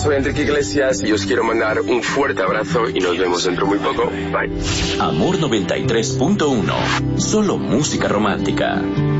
soy Enrique Iglesias y os quiero mandar un fuerte abrazo y nos vemos dentro muy poco. Bye. Amor 93.1. Solo música romántica.